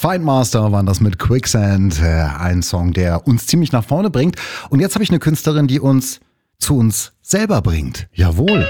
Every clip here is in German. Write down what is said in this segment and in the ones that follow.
Findmaster waren das mit Quicksand, ein Song, der uns ziemlich nach vorne bringt. Und jetzt habe ich eine Künstlerin, die uns zu uns selber bringt. Jawohl.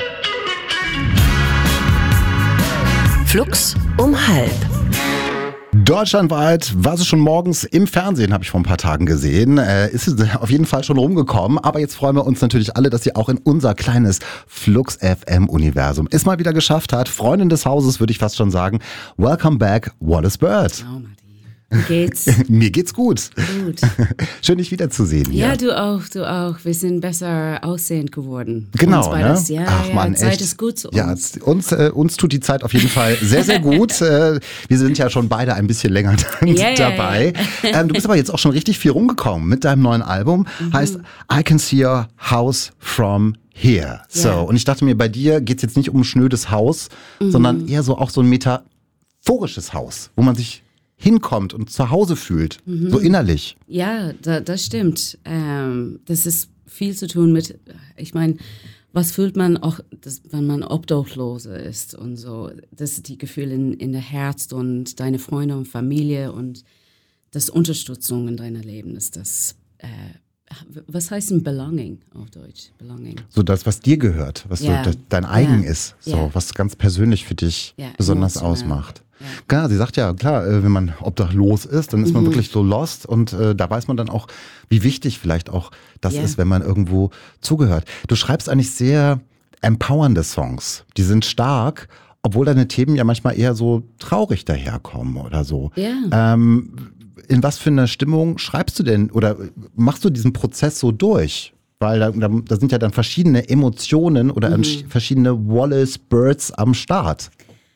Flux um 12:30. Deutschlandweit war sie schon morgens im Fernsehen, habe ich vor ein paar Tagen gesehen. Ist sie auf jeden Fall schon rumgekommen. Aber jetzt freuen wir uns natürlich alle, dass sie auch in unser kleines Flux FM-Universum es mal wieder geschafft hat. Freundin des Hauses, würde ich fast schon sagen. Welcome back, Wallace Bird. Oh, Matti. Wie geht's? Mir geht's gut. Gut. Schön, dich wiederzusehen hier. Ja, du auch. Wir sind besser aussehend geworden. Uns beides. Ne? Ja, Ach ja, Mann, Zeit echt. ist gut zu uns. Ja, uns tut die Zeit auf jeden Fall sehr, sehr gut. Wir sind ja schon beide ein bisschen länger dabei. Ja. Du bist aber jetzt auch schon richtig viel rumgekommen mit deinem neuen Album. Heißt I Can See Your House From Here. So, und ich dachte mir, bei dir geht's jetzt nicht um ein schnödes Haus, sondern eher so auch so ein metaphorisches Haus, wo man sich hinkommt und zu Hause fühlt, so innerlich. Ja, das stimmt. Das ist viel zu tun mit, ich meine, was fühlt man auch, wenn man Obdachlose ist und so. Das ist die Gefühle in der Herz und deine Freunde und Familie und das Unterstützung in deinem Leben ist das. Was heißt denn Belonging auf Deutsch? Belonging. So das, was dir gehört, was so dein eigen ist, so was ganz persönlich für dich besonders ausmacht. Ja. Klar, sie sagt ja, klar, wenn man obdachlos ist, dann ist man wirklich so lost und da weiß man dann auch, wie wichtig vielleicht auch das ist, wenn man irgendwo zugehört. Du schreibst eigentlich sehr empowernde Songs, die sind stark, obwohl deine Themen ja manchmal eher so traurig daherkommen oder so. Ja. In was für einer Stimmung schreibst du denn oder machst du diesen Prozess so durch? Weil da sind ja dann verschiedene Emotionen oder verschiedene Wallace Birds am Start.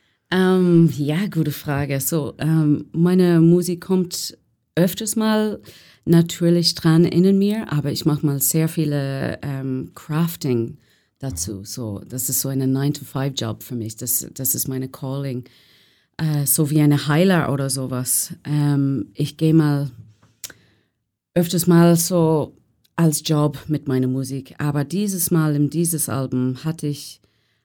Ja, gute Frage. So, meine Musik kommt öfters mal natürlich dran in mir, aber ich mache mal sehr viele Crafting dazu. So, das ist so ein 9-to-5-Job für mich. Das ist meine Calling. So wie eine Heiler oder sowas. Ich gehe mal öfters mal so als Job mit meiner Musik. Aber dieses Mal in dieses Album hatte ich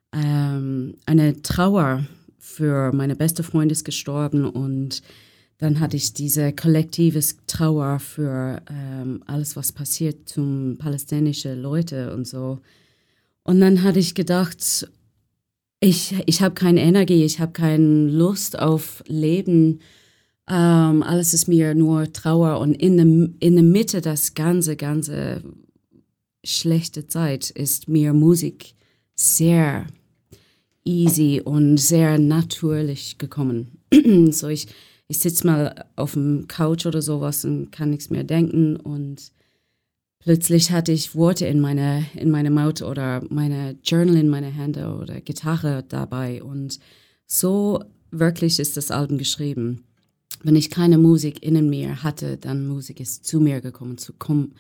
eine Trauer für meine beste Freundin ist gestorben und dann hatte ich diese kollektive Trauer für alles, was passiert zum palästinensischen Leute und so. Und dann hatte ich gedacht, ich habe keine Energie, ich habe keine Lust auf Leben. Alles ist mir nur Trauer und in der Mitte das ganze schlechte Zeit ist mir Musik sehr easy und sehr natürlich gekommen. So ich sitze mal auf dem Couch oder sowas und kann nichts mehr denken und plötzlich hatte ich Worte in meine Mouth oder meine Journal in meine Hände oder Gitarre dabei und so wirklich ist das Album geschrieben. Wenn ich keine Musik in mir hatte, dann Musik ist zu mir gekommen, zu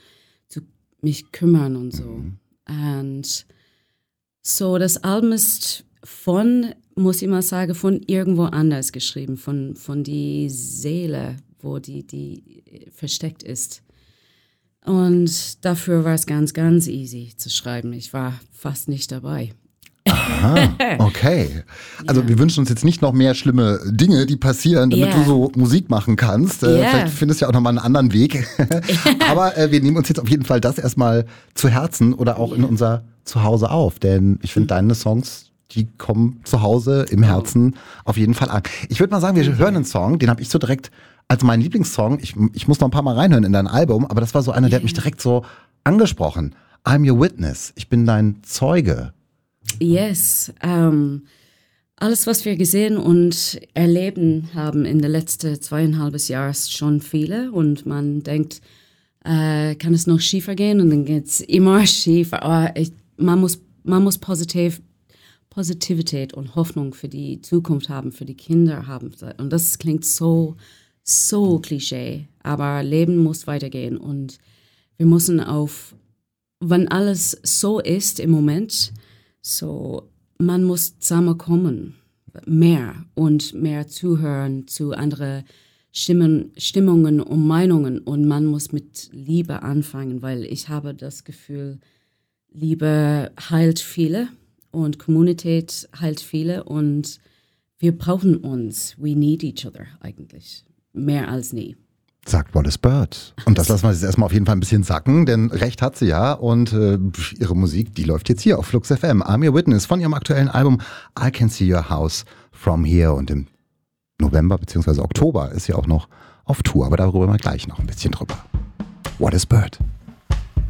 mich kümmern und so. Und so das Album ist muss ich mal sagen, von irgendwo anders geschrieben, von die Seele, wo die versteckt ist. Und dafür war es ganz, ganz easy zu schreiben. Ich war fast nicht dabei. Aha, okay. Also wir wünschen uns jetzt nicht noch mehr schlimme Dinge, die passieren, damit du so Musik machen kannst. Vielleicht findest du ja auch nochmal einen anderen Weg. Aber wir nehmen uns jetzt auf jeden Fall das erstmal zu Herzen oder auch in unser Zuhause auf. Denn ich finde deine Songs, die kommen zu Hause im Herzen auf jeden Fall an. Ich würde mal sagen, wir hören einen Song, den habe ich so direkt als mein Lieblingssong. Ich muss noch ein paar Mal reinhören in dein Album, aber das war so einer, der hat mich direkt so angesprochen. I'm your witness. Ich bin dein Zeuge. Yes. Alles, was wir gesehen und erleben haben in den letzten 2,5 Jahren, ist schon viele. Und man denkt, kann es noch schiefer gehen? Und dann geht es immer schiefer. Aber man muss Positivität und Hoffnung für die Zukunft haben, für die Kinder haben. Und das klingt so Klischee. Aber Leben muss weitergehen. Und wir müssen wenn alles so ist im Moment, so, man muss zusammenkommen, mehr zuhören zu anderen Stimmungen und Meinungen und man muss mit Liebe anfangen, weil ich habe das Gefühl, Liebe heilt viele und Kommunität heilt viele und wir brauchen uns. We need each other eigentlich. mehr als nie. Sagt Wallis Bird. Und das lassen wir jetzt erstmal auf jeden Fall ein bisschen sacken, denn recht hat sie ja. Und ihre Musik, die läuft jetzt hier auf Flux FM. I'm Your Witness von ihrem aktuellen Album I Can See Your House From Here. Und im November bzw. Oktober ist sie auch noch auf Tour. Aber darüber mal gleich noch ein bisschen drüber. Wallis Bird.